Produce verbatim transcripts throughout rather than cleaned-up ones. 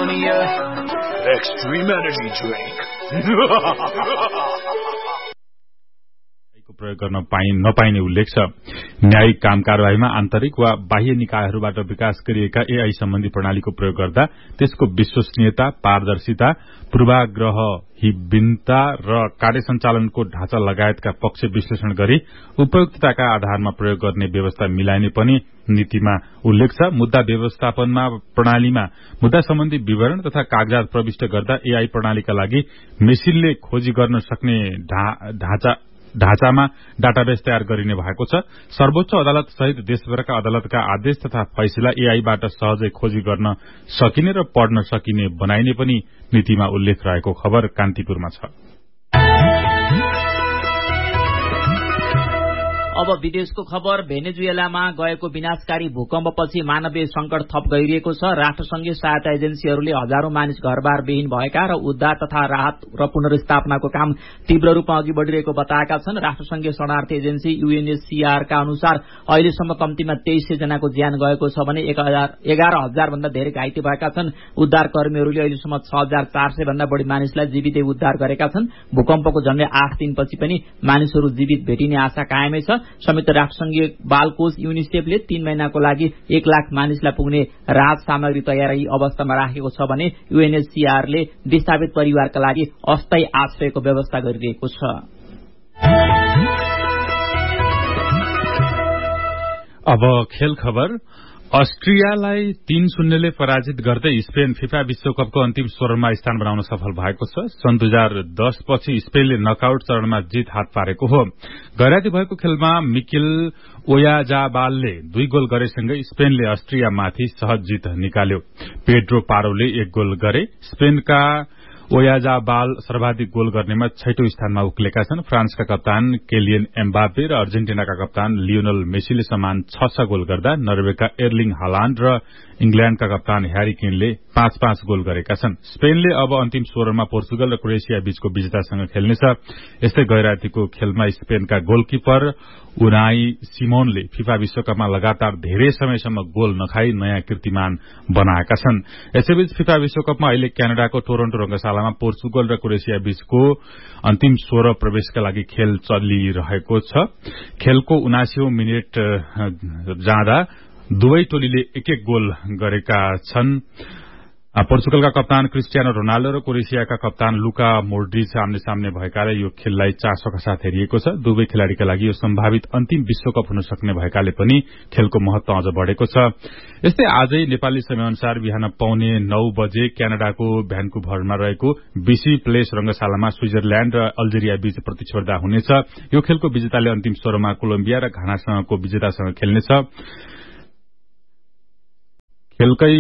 me a extreme energy drink. प्रयोग गर्न नपाइने उल्लेख छ। न्यायिक काम कारवाहीमा आन्तरिक वा बाह्य निकायहरूबाट विकास गरिएका एआई सम्बन्धी प्रणालीको प्रयोग गर्दा त्यसको विश्वसनीयता, पारदर्शिता, पूर्वाग्रहहीनता र कार्य सञ्चालनको ढाँचा लगायतका पक्ष विश्लेषण गरी उपयुक्तताका आधारमा प्रयोग गर्ने व्यवस्था मिलाइने पनि नीतिमा उल्लेख छ। मुद्दा व्यवस्थापनमा प्रणालीमा मुद्दा सम्बन्धी विवरण तथा कागजात प्रविष्ट गर्दा एआई प्रणालीका लागि मेसिनले खोजी गर्न सक्ने ढाँचा ढाँचामा डाटाबेस तयार गरिने भएको छ। सर्वोच्च अदालत सहित देशभरका अदालतका आदेश तथा फैसला एआईबाट सहजै खोजी गर्न सकिने र पढ्न सकिने बनाइने पनि नीतिमा उल्लेख रहेको खबर कान्तिपुरमा छ। अब विदेशको खबर। भेनेजुएलामा गएको विनाशकारी भूकम्पपछि मानवीय संकट थप गहिरिएको छ। राष्ट्रसंघीय सहायता एजेन्सीहरूले हजारौं मानिस घरबार विहीन भएका र उद्धार तथा राहत र पुनर्स्थापनाको काम तीव्र रूपमा अघि बढ़िरहेको बताएका छन्। राष्ट्रसंघीय शरणार्थी एजेन्सी यूएनएचसीआर का अनुसार अहिलेसम्म कम्तीमा तेइस सय जनाको ज्यान गएको छ भने एघार हजार भन्दा धेरै घाइते भएका छन्। उद्धार कर्मीहरूले अहिलेसम्म छ हजार चार सय भन्दा बढ़ी मानिसलाई जीवितै उद्धार गरेका छन्। भूकम्पको झण्डै आठ दिनपछि पनि मानिसहरू जीवित भेटिने आशा कायमै छ। संयुक्त राष्ट्रसंघीय बाल कोष यूनिसेफले तीन महिनाको लागि एक लाख मानिसलाई पुग्ने राहत सामग्री तयारी अवस्थामा राखेको छ भने यूएनएचसीआरले विस्थापित परिवारका लागि अस्थायी आश्रयको व्यवस्था गरिरहेको छ। अब खेल खबर। अस्ट्रियालाई तीन शून्यले पराजित गर्दै स्पेन फिफा विश्वकपको अन्तिम सोह्रमा स्थान बनाउन सफल भएको छ। सन् दुई हजार दस पछि स्पेनले नकआउट चरणमा जित हात पारेको हो। गैराती भएको खेलमा मिकेल ओयाजाबालले दुई गोल गरेसँगै स्पेनले अस्ट्रियामाथि सहज जित निकाल्यो। पेड्रो पारोले एक गोल गरे। स्पेनका ओयाजाबाल सर्वाधिक गोल गर्नेमा छैटौं स्थानमा उक्लेका छन्। फ्रान्सका कप्तान केलियन एम्बापे र अर्जेन्टिनाका कप्तान लियोनल मेसीले समान छ छ गोल गर्दा नर्वेका एर्लिङ हालान्ड र इंग्ल्याण्डका कप्तान ह्यारी केनले पाँच पाँच गोल गरेका छन्। स्पेनले अब अन्तिम सोह्रमा पोर्चुगल र क्रोएसिया बीचको विजेतासँग खेल्नेछ। यस्तै गैरातीको खेलमा स्पेनका गोलकिपर उनाई सिमोनले फिफा विश्वकपमा लगातार धेरै समयसम्म गोल नखाई नयाँ कीर्तिमान बनाएका छन्। यसैबीच फिफा विश्वकपमा अहिले क्यानाडाको टोरन्टो रंगशालामा पोर्चुगल र क्रोएसिया बीचको अन्तिम सोह्र प्रवेशका लागि खेल चलिरहेको छ। खेलको उनासीौं मिनट जाँदा दुवै टोलीले एक एक गोल गरेका छन्। पोर्चुगलका कप्तान क्रिस्टियानो रोनाल्डो र क्रोएसियाका कप्तान लुका मोड्रिच आम्ने सामने भएकाले यो खेललाई चासोका साथ हेरिएको छ। दुवै खेलाड़ीका लागि यो सम्भावित अन्तिम विश्वकप हुन सक्ने भएकाले पनि खेलको महत्व अझ बढ़ेको छ। यस्तै आजै नेपाली समयअनुसार बिहान पौने नौ बजे क्यानाडाको भ्यानकुभरमा रहेको बीसी प्लेस रंगशालामा स्विजरल्याण्ड र अल्जेरिया बीच प्रतिस्पर्धा हुनेछ। यो खेलको विजेताले अन्तिम सोह्रमा कोलम्बिया र घानासँगको विजेतासँग खेल्नेछ। खेलकै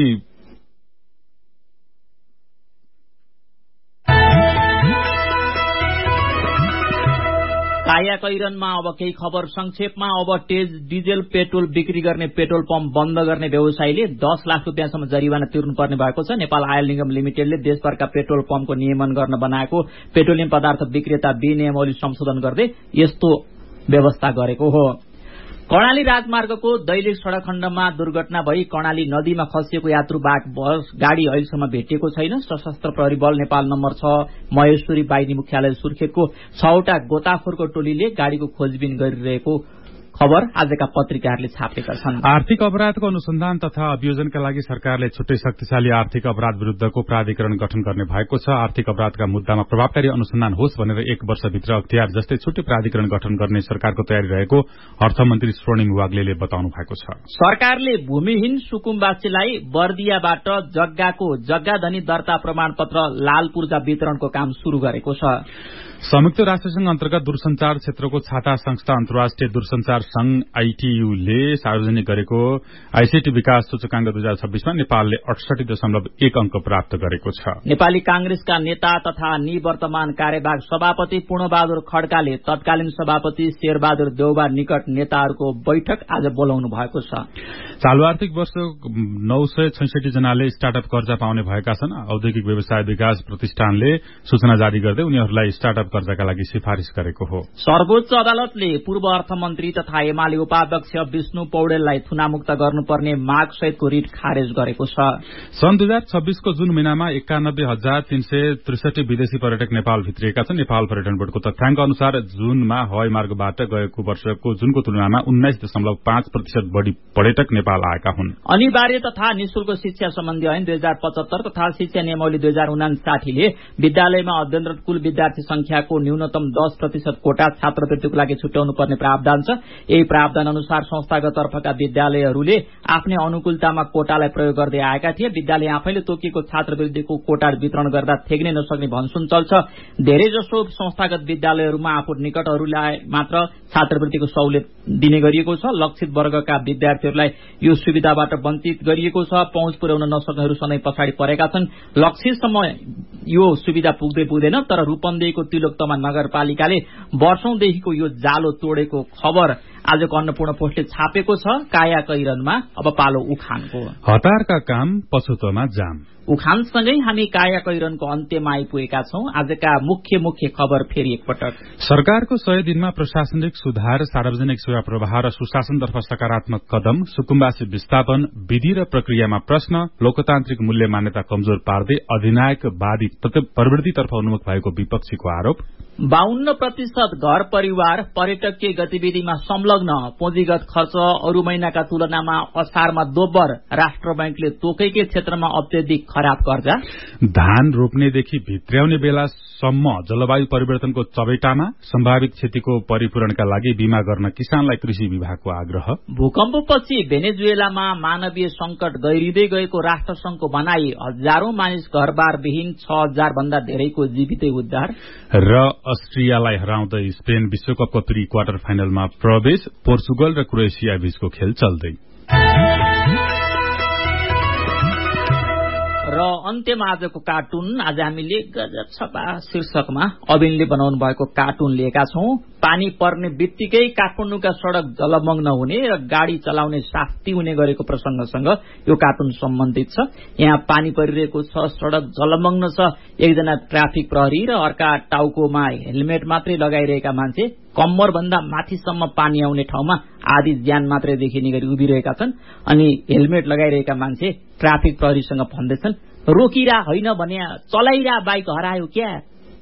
कायाकैरनमा अब केही खबर संक्षेपमा। अब तेज डिजेल पेट्रोल बिक्री गर्ने पेट्रोल पम्प बन्द गर्ने व्यवसायीले दस लाख रुपियाँसम्म जरिवाना तिर्नुपर्ने भएको छ। नेपाल आयल निगम लिमिटेडले देशभरका पेट्रोल पम्पको नियमन गर्न बनाएको पेट्रोलियम पदार्थ विक्रेता विनियमावली संशोधन गर्दै यस्तो व्यवस्था गरेको हो। कर्णाली राजमार्गको दैलेख सड़क खण्डमा दुर्घटना भई कर्णाली नदीमा खसिएको यात्रुवाहक बस गाड़ी अहिलेसम्म भेटिएको छैन। सशस्त्र प्रहरी बल नेपाल नम्बर छ महेश्वरी बाहिनी मुख्यालय सुर्खेतको छवटा गोताखोरको टोलीले गाड़ीको खोजबिन गरिरहेको खबर आजका पत्रिकाहरूले छापेका छन्। आर्थिक अपराधको अनुसन्धान तथा अभियोजनका लागि सरकारले छुट्टै शक्तिशाली आर्थिक अपराध विरूद्धको प्राधिकरण गठन गर्ने भएको छ। आर्थिक अपराधका मुद्दामा प्रभावकारी अनुसन्धान होस् भनेर एक वर्षभित्र अख्तियार जस्तै छुट्टै प्राधिकरण गठन गर्ने सरकारको तयारी रहेको अर्थमन्त्री स्वर्णिम वाग्लेले बताउनु भएको छ। सरकारले भूमिहीन सुकुम्बासीलाई बर्दियाबाट जग्गाको जग्गाधनी दर्ता प्रमाणपत्र लाल पूर्जा वितरणको काम शुरू गरेको छ। संयुक्त राष्ट्रसंघ अन्तर्गत दूरसञ्चार क्षेत्रको छाता संस्था अन्तर्राष्ट्रिय दूरसञ्चार संघ आईटीयूले सार्वजनिक गरेको आईसीटी विकास सूचकांक दुई हजार छब्बीसमा नेपालले अडसठी दशमलव एक अंक प्राप्त गरेको छ। नेपाली कांग्रेसका नेता तथा निवर्तमान कार्यवाहक सभापति पूर्णबहादुर खड्काले तत्कालीन सभापति शेरबहादुर देउबा निकट नेताहरूको बैठक आज बोलाउनु भएको छ। चालू आर्थिक वर्ष नौ सय छैसठी जनाले स्टार्टअप कर्जा पाउने भएका छन्। औद्योगिक व्यवसाय विकास प्रतिष्ठानले सूचना जारी गर्दै उनीहरूलाई स्टार्टअप कर्जाका लागि सिफारिस गरेको हो। सर्वोच्च अदालतले पूर्व अर्थमन्त्री तथा एमाले उपाध्यक्ष विष्णु पौडेललाई थुनामुक्त गर्नुपर्ने माग सहितको रिट खारेज गरेको छ। सन् दुई हजार छब्बीसको जुन महिनामा एकानब्बे हजार तीन सय त्रिसठी विदेशी पर्यटक नेपाल भित्रिएका छन्। नेपाल पर्यटन बोर्डको तथ्याङ्क अनुसार जुनमा हवाई मार्गबाट गएको वर्षको जुनको तुलनामा उन्नाइस दशमलव पाँच प्रतिशत बढ़ी पर्यटक नेपाल आएका हुन्। अनिवार्य तथा निशुल्क शिक्षा सम्बन्धी ऐन दुई हजार पचहत्तर तथा शिक्षा नियमावली दुई हजार उनासाठीले विद्यालयमा अध्ययनरत कुल विद्यार्थी संख्याको न्यूनतम दस प्रतिशत कोटा छात्रवृत्तिको लागि छुट्याउनु पर्ने प्रावधान छ। यही प्रावधान अनुसार संस्थागत तर्फका विद्यालयहरूले आफ्नै अनुकूलतामा कोटालाई प्रयोग गर्दै आएका थिए। विद्यालय आफैले तोकिएको छात्रवृत्तिको कोटा वितरण गर्दा थेग्नै नसक्ने भनसुन चल्छ। धेरैजसो संस्थागत विद्यालयहरूमा आफू निकटहरूलाई मात्र छात्रवृत्तिको सहुलियत दिने गरिएको छ। लक्षित वर्गका विद्यार्थीहरूलाई यो सुविधाबाट वञ्चित गरिएको छ। पहुँच पुर्याउन नसक्नेहरू सधैँ पछाडि परेका छन्। लक्षितसम्म यो सुविधा पुग्दै पुग्दैन, तर रूपन्देहीको तिलोत्तमा नगरपालिकाले वर्षौंदेखिको यो जालो तोडेको खबर आजको अन्नपूर्ण पोस्टले छापेको छ। काया कैरनमा अब पालो उखानको। हतारका काम पछुतोमा जाम। उखानसँगै हामी काया कैरनको अन्त्यमा आइपुगेका छौं। आजका मुख्य मुख्य खबर फेरि एकपटक। सरकारको सय दिनमा प्रशासनिक सुधार, सार्वजनिक सेवा प्रवाह र सुशासनतर्फ सकारात्मक कदम, सुकुम्बासी विस्थापन, विधि र प्रक्रियामा प्रश्न, लोकतान्त्रिक मूल्य मान्यता कमजोर पार्दै अधिनायकवादी प्रवृत्तितर्फ उन्मुख भएको विपक्षीको आरोप। बाहन्न प्रतिशत घर परिवार पर्यटकीय गतिविधिमा संलग्न, पुँजीगत खर्च अरू महिनाका तुलनामा असारमा दोब्बर, राष्ट्र बैंकले तोकेकै क्षेत्रमा अत्यधिक खराब कर्जा। धान रोप्नेदेखि भित्र्याउने बेलासम्म जलवायु परिवर्तनको चपेटामा, सम्भावित क्षतिको परिपूरणका लागि बीमा गर्न किसानलाई कृषि विभागको आग्रह। भूकम्पपछि भेनेजुएलामा मानवीय संकट गहिरिँदै गएको राष्ट्रसंघको भनाई, हजारौं मानिस घरबार विहीन, छ हजार भन्दा धेरैको जीवितै उद्धार। र अस्ट्रियालाई हराउँदै स्पेन विश्वकपको प्री क्वार्टर फाइनलमा प्रवेश, पोर्चुगल र क्रोएसिया बीचको खेल चल्दै। र अन्त्यमा आजको कार्टुन। आज हामीले गजब छपा शीर्षकमा अबिनले बनाउनु भएको कार्टुन लिएका छौं। पानी पर्ने बित्तिकै काठमाडौँका सड़क जलमग्न हुने र गाड़ी चलाउने शास्ति हुने गरेको प्रसंगसँग यो कार्टुन सम्बन्धित छ। यहाँ पानी परिरहेको छ, सड़क जलमग्न छ, एकजना ट्राफिक प्रहरी र अर्का टाउकोमा हेलमेट मात्रै लगाइरहेका मान्छे कम्मर भन्दा माथिसम्म पानी आउने ठाउँमा आधी ज्यान मात्रै देखिने गरी उभिरहेका छन्। अनि हेलमेट लगाइरहेका मान्छे ट्राफिक प्रहरीसँग भन्दैछन्, रोकिरा होइन भने चलाइरा बाइक हरायो क्या।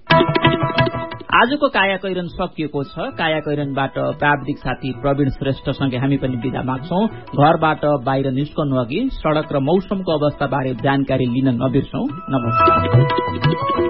आजको काया कैरन सकिएको छ। काया कैरनबाट प्राविधिक साथी प्रवीण श्रेष्ठसँगै हामी पनि बिदा माग्छौं। घरबाट बाहिर निस्कनु अघि सड़क र मौसमको अवस्थाबारे जानकारी लिन नबिर्सौं। नमस्कार।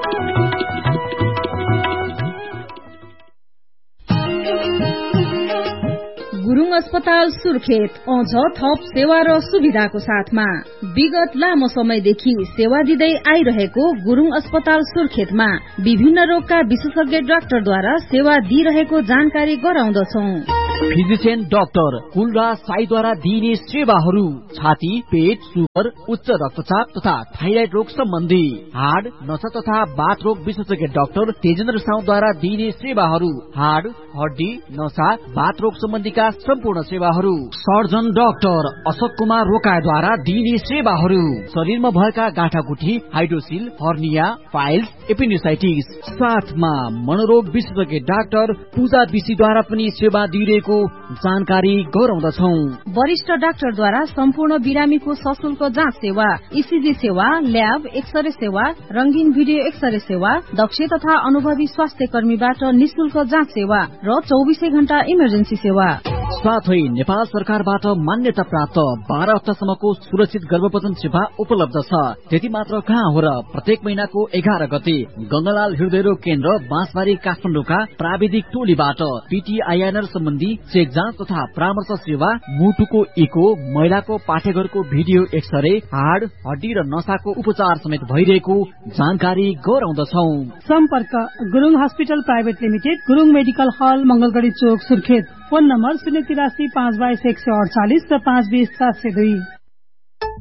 गुरुङ अस्पताल सुर्खेत आउँछ थप सेवा र सुविधाको साथमा। विगत लामो समयदेखि सेवा दिँदै आइरहेको गुरुङ अस्पताल सुर्खेतमा विभिन्न रोगका विशेषज्ञ डाक्टरद्वारा सेवा दिइरहेको जानकारी गराउँदछौं। फिजिशियन डाक्टर कुलराज साईद्वारा दिइने सेवाहरू छाती, पेट, सुगर, उच्च रक्तचाप तथा थाइराइड रोग सम्बन्धी, हाड, नसा तथा बाथ रोग विशेषज्ञ डाक्टर तेजेन्द्र साउद्वारा दिइने सेवाहरू, हाड, हड्डी, नसा, बाथ रोग सम्बन्धीका सम्पूर्ण सेवाहरू, सर्जन डाक्टर अशोक कुमार रोकाद्वारा दिइने सेवाहरू, शरीरमा भएका गाँठागुठी, हाइड्रोसिल, हर्निया, फाइल्स, एपेन्डिसाइटिस, साथमा मनोरोग विशेषज्ञ डाक्टर पूजा विशीद्वारा पनि सेवा दिइरहेको जानकारी गराउँदछौ। वरिष्ठ डाक्टरद्वारा सम्पूर्ण बिरामीको सशुल्क जाँच सेवा, ईसीजी सेवा, ल्याब, एक्सरे सेवा, रंगीन भिडियो एक्सरे सेवा, दक्ष तथा अनुभवी स्वास्थ्य कर्मीबाट निशुल्क जाँच सेवा र चौबिसै घण्टा इमर्जेन्सी सेवा। साथै नेपाल सरकारबाट मान्यता प्राप्त बाह्र हप्तासम्मको सुरक्षित गर्भपतन सेवा उपलब्ध छ। त्यति मात्र कहाँ हो र, प्रत्येक महिनाको एघार गते गंगालाल हृदय रोग केन्द्र बाँसबारी काठमाडौँका प्राविधिक टोलीबाट पीटीआईएनआर सम्बन्धी चेक जाँच तथा परामर्श सेवा, मुटुको इको, महिलाको पाठेघरको भिडियो एक्सरे, हाड, हड्डी र नसाको उपचार समेत भइरहेको जानकारी गराउँदछौ। सम्पर्क Gurung hospital private limited, Gurung medical हल, मंगलगढ़ी चोक, सुर्खेत। फोन नम्बर शून्य तिरासी पाँच बाइस एक सय अडचालिस र पाँच बीस सात सय दुई।